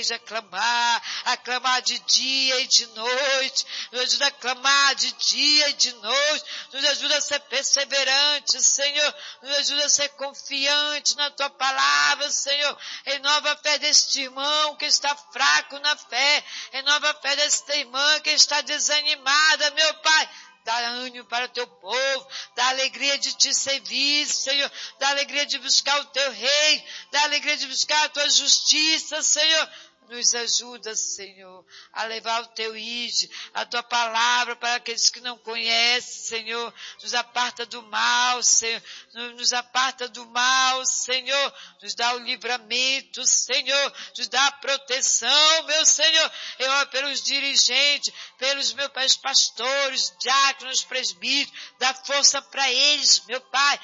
igreja a clamar de dia e de noite. Nos ajuda a clamar de dia e de noite. Nos ajuda a ser perseverante, Senhor. Nos ajuda a ser confiante na Tua palavra, Senhor. Renova a fé deste irmão que está fraco na fé. Renova a fé desta irmã que está desanimada, meu Pai. Dá ânimo para o Teu povo, dá alegria de Te servir, Senhor, dá alegria de buscar o Teu reino, dá alegria de buscar a Tua justiça, Senhor. Nos ajuda, Senhor, a levar o Teu ide, a Tua palavra para aqueles que não conhecem, Senhor. Nos aparta do mal, Senhor. Nos aparta do mal, Senhor. Nos dá o livramento, Senhor. Nos dá a proteção, meu Senhor. Eu oro pelos dirigentes, pelos meus pastores, diáconos, presbíteros. Dá força para eles, meu Pai.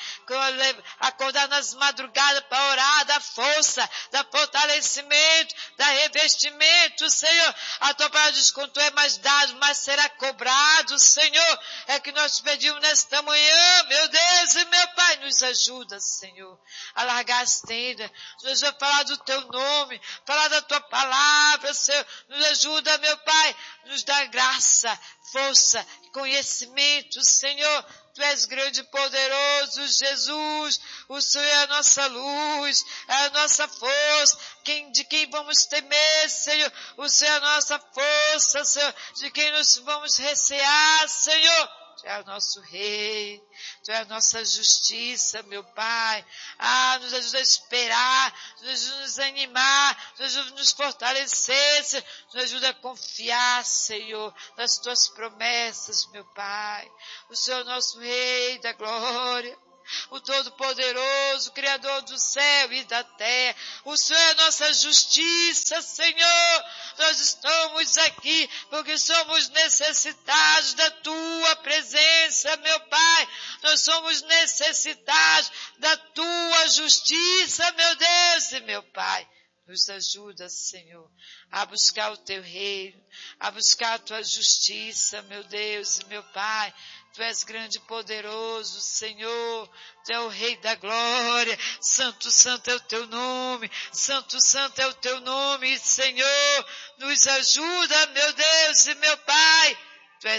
Acordar nas madrugadas para orar, dá força, dá fortalecimento, dá revestimento, Senhor. A Tua palavra diz, quanto é mais dado, mais será cobrado, Senhor. É que nós te pedimos nesta manhã, meu Deus e meu Pai, nos ajuda, Senhor, a largar as tendas, nos ajuda a falar do Teu nome, falar da Tua palavra, Senhor. Nos ajuda, meu Pai, nos dá graça, força, conhecimento, Senhor. Tu és grande e poderoso, Jesus. O Senhor é a nossa luz, é a nossa força. De quem vamos temer, Senhor? O Senhor é a nossa força, Senhor. De quem nós vamos recear, Senhor? Tu é o nosso Rei, Tu é a nossa justiça, meu Pai. Nos ajuda a esperar, nos ajuda a nos animar, nos ajuda a nos fortalecer, Senhor. Nos ajuda a confiar, Senhor, nas Tuas promessas, meu Pai. O Senhor é o nosso Rei da glória, o Todo-Poderoso, Criador do céu e da terra. O Senhor é a nossa justiça, Senhor. Nós estamos aqui porque somos necessitados da Tua presença, meu Pai. Nós somos necessitados da Tua justiça, meu Deus e meu Pai. Nos ajuda, Senhor, a buscar o Teu reino, a buscar a Tua justiça, meu Deus e meu Pai. Tu és grande e poderoso, Senhor. Tu é o Rei da glória. Santo, santo é o Teu nome. Santo, santo é o Teu nome, Senhor. Nos ajuda, meu Deus e meu Pai,